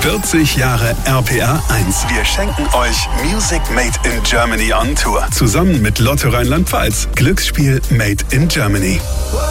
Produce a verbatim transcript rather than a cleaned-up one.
vierzig Jahre R P R eins. Wir schenken euch Music Made in Germany on Tour. Zusammen mit Lotto Rheinland-Pfalz. Glücksspiel Made in Germany.